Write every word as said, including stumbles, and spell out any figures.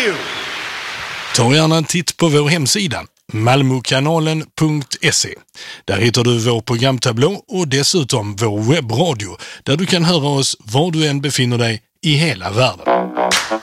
you! Ta gärna en titt på vår hemsida malmokanalen punkt se. Där hittar du vår programtablå och dessutom vår webbradio där du kan höra oss var du än befinner dig i hela världen.